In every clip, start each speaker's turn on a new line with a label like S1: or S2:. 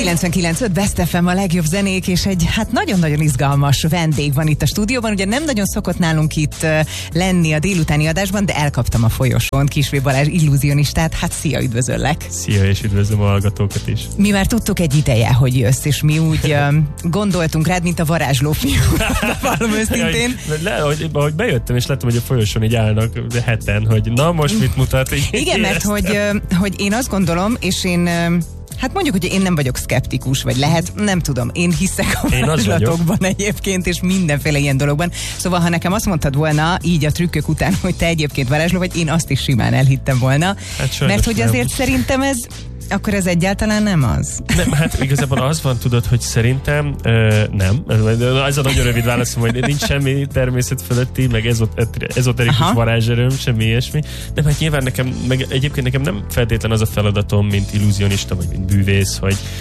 S1: 99.5 Best FM, a legjobb zenék, és egy nagyon-nagyon izgalmas vendég van itt a stúdióban. Ugye nem nagyon szokott nálunk itt lenni a délutáni adásban, de elkaptam a folyosón Kisvé Balázs illúzionistát. Szia, üdvözöllek!
S2: Szia, és üdvözlöm a hallgatókat is.
S1: Mi már tudtuk egy ideje, hogy jössz, és mi úgy gondoltunk rád, mint a varázsló fiú. Valami őszintén.
S2: Ahogy bejöttem, és láttam, hogy a folyosón így állnak heten, hogy na most mit mutat?
S1: Igen, mert hogy én azt gondolom, és én... mondjuk, hogy én nem vagyok szkeptikus, vagy lehet, nem tudom, én hiszek a varázslatokban egyébként, és mindenféle ilyen dologban. Szóval, ha nekem azt mondtad volna, így a trükkök után, hogy te egyébként varázsló vagy, én azt is simán elhittem volna. Mert hogy azért szerintem akkor ez egyáltalán nem az.
S2: Nem, igazából az van, tudod, hogy szerintem nem. Ez a nagyon rövid válaszom, hogy nincs semmi természet fölötti, meg ezoterikus varázserőm, semmi ilyesmi. De nyilván egyébként nekem nem feltétlen az a feladatom, mint illúzionista, vagy mint bűvész,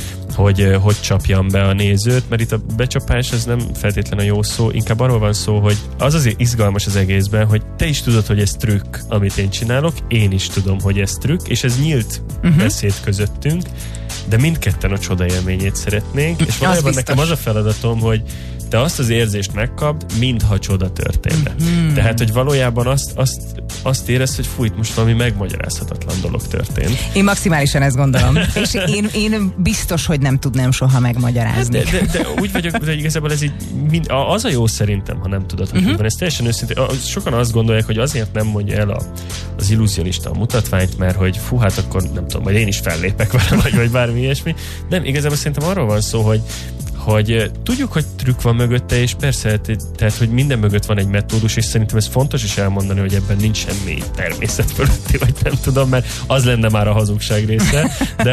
S2: hogy csapjam be a nézőt, mert itt a becsapás ez nem feltétlen a jó szó, inkább arról van szó, hogy az azért izgalmas az egészben, hogy te is tudod, hogy ez trükk, amit én csinálok, én is tudom, hogy ez trükk, és ez nyílt beszéd közöttünk, de mindketten a csoda élményét szeretnénk, és valójában nekem az a feladatom, hogy te azt az érzést megkapd, mintha csoda történne. Tehát, hogy valójában azt érez, hogy fújt, most valami megmagyarázhatatlan dolog történt.
S1: Én maximálisan ezt gondolom. És én biztos, hogy nem tudnám soha megmagyarázni.
S2: De úgy vagyok, hogy igazából ez így az a jó szerintem, ha nem tudod, hogy van. Ez teljesen őszintén. Sokan azt gondolják, hogy azért nem mondja el az illúzionista a mutatványt, mert hogy akkor nem tudom, majd én is fellépek vele, vagy bármi ilyesmi. Nem, igazából szerintem arról van szó, hogy tudjuk, hogy trükk van mögötte, és persze, tehát, hogy minden mögött van egy metódus, és szerintem ez fontos is elmondani, hogy ebben nincs semmi természet fölötti, vagy nem tudom, mert az lenne már a hazugság része, de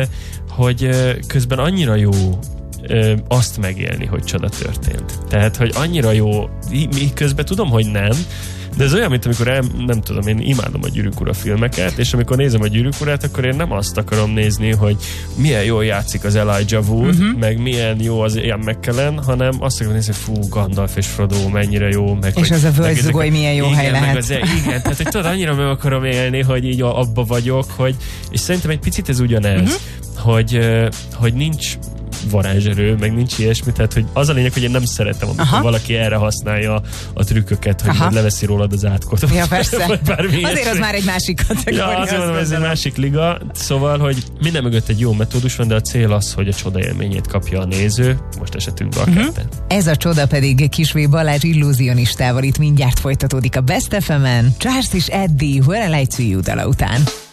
S2: hogy közben annyira jó azt megélni, hogy csoda történt. Tehát, hogy annyira jó, közben tudom, hogy nem, de ez olyan, mint amikor nem tudom, én imádom a Gyűrűk Ura filmeket, és amikor nézem a Gyűrűk Urát, akkor én nem azt akarom nézni, hogy milyen jól játszik az Elijah Wood, meg milyen jó az Ian McKellen, hanem azt akarom nézni, hogy Gandalf és Frodo mennyire jó, meg
S1: és az a völgyzugoly milyen jó hely lehet.
S2: Igen, tehát hogy tudod, annyira meg akarom élni, hogy így abba vagyok, és szerintem egy picit ez ugyanez, hogy nincs varázserő, meg nincs ilyesmi, tehát hogy az a lényeg, hogy én nem szeretem, amikor valaki erre használja a trükköket, hogy leveszi rólad az átkot.
S1: Ja, persze. Azért az már egy másik kategória.
S2: Ja, azért mondom, ez egy másik liga. Szóval, hogy minden mögött egy jó metódus van, de a cél az, hogy a csoda élményét kapja a néző, most esetünkben a ketten.
S1: Ez a csoda pedig Kisvé Balázs illúzionistával itt mindjárt folytatódik a Best FM-en. Charles és Eddie, Where I Like to You dala után.